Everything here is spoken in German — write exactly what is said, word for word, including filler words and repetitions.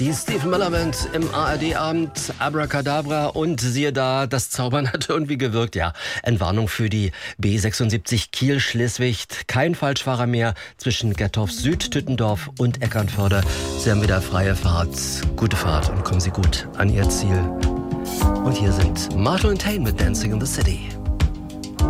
Die Stephen Miller Band im A R D-Abend, Abracadabra, und siehe da, das Zaubern hat irgendwie gewirkt. Ja, Entwarnung für die B sechsundsiebzig Kiel-Schleswig. Kein Falschfahrer mehr zwischen Gettorf Süd, Tüttendorf und Eckernförde. Sie haben wieder freie Fahrt. Gute Fahrt und kommen Sie gut an Ihr Ziel. Und hier sind Marshall and Tain mit Dancing in the City.